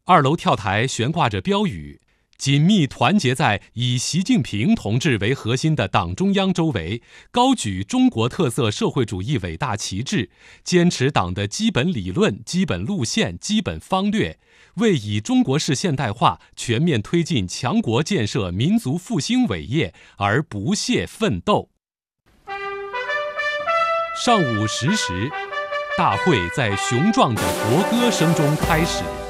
2楼跳台悬挂着标语，紧密团结在以习近平同志为核心的党中央周围，高举中国特色社会主义伟大旗帜，坚持党的基本理论、基本路线、基本方略，为以中国式现代化全面推进强国建设民族复兴伟业而不懈奋斗。上午10时，大会在雄壮的国歌声中开始。